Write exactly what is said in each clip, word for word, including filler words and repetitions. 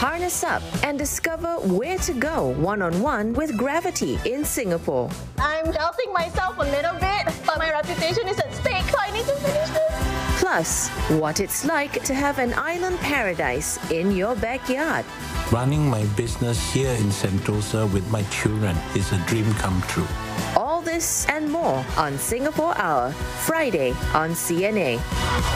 Harness up and discover where to go one-on-one with Gravity in Singapore. I'm doubting myself a little bit, but my reputation is at stake, so I need to finish this. Plus, what it's like to have an island paradise in your backyard. Running my business here in Sentosa with my children is a dream come true. All this and more on Singapore Hour, Friday on C N A.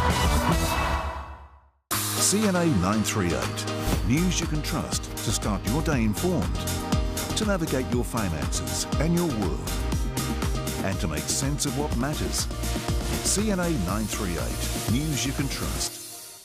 C N A nine three eight. News you can trust to start your day informed, to navigate your finances and your world, and to make sense of what matters. C N A nine three eight. News you can trust.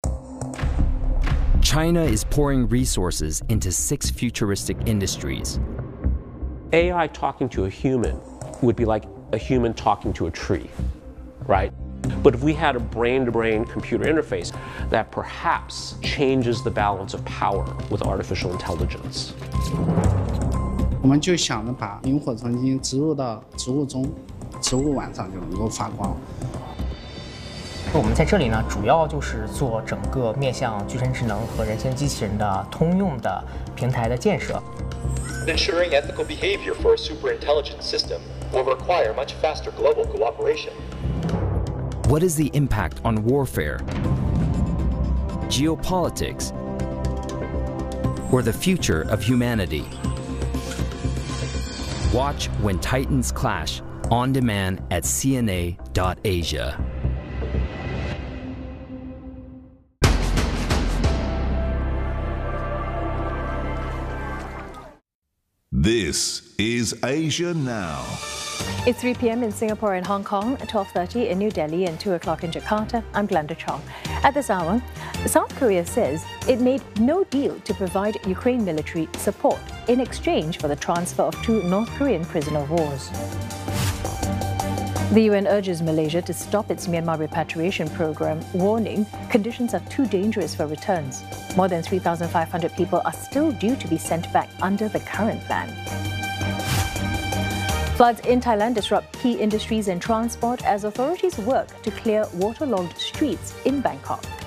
China is pouring resources into six futuristic industries. A I talking to a human would be like a human talking to a tree, right? But if we had a brain-to-brain computer interface that perhaps changes the balance of power with artificial intelligence. 我们就想着把萤火虫晶植入到植物中，植物晚上就能够发光。 我们在这里呢，主要就是做整个面向具身智能和人形机器人的通用的平台的建设。 Ensuring ethical behavior for a superintelligent system will require much faster global cooperation. What is the impact on warfare, geopolitics, or the future of humanity? Watch When Titans Clash on demand at C N A dot asia. This is Asia Now. It's three p m in Singapore and Hong Kong, twelve thirty in New Delhi and two o'clock in Jakarta. I'm Glenda Chong. At this hour, South Korea says it made no deal to provide Ukraine military support in exchange for the transfer of two North Korean prisoner of wars. The U N urges Malaysia to stop its Myanmar repatriation program, warning conditions are too dangerous for returns. More than three thousand five hundred people are still due to be sent back under the current plan. Floods in Thailand disrupt key industries and transport as authorities work to clear waterlogged streets in Bangkok.